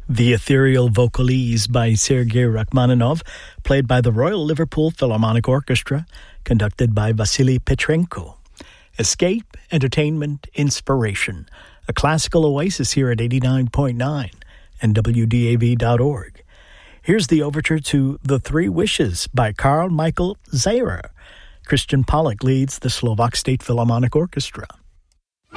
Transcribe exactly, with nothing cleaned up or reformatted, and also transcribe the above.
The Ethereal Vocalese by Sergei Rachmaninoff, played by the Royal Liverpool Philharmonic Orchestra, conducted by Vasily Petrenko. Escape, entertainment, inspiration. A classical oasis here at eighty-nine point nine and W D A V dot org. Here's the overture to The Three Wishes by Carl Michael Zahrer. Christian Pollock leads the Slovak State Philharmonic Orchestra.